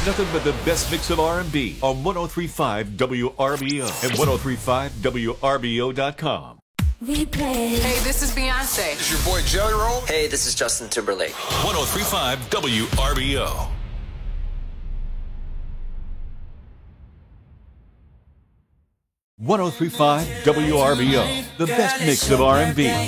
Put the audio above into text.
nothing but the best mix of R&B on 103.5 WRBO and 103.5WRBO.com. Hey, this is Beyonce. This is your boy Jelly Roll. Hey, this is Justin Timberlake. 103.5 WRBO. WRBO, the best mix of R&B.